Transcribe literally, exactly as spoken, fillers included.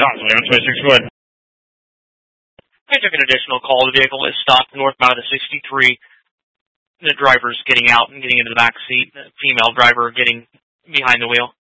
Awesome, one twenty-six, go ahead. I took an additional call. The vehicle is stopped northbound of sixty-three. The driver's getting out and getting into the back seat. The female driver getting behind the wheel.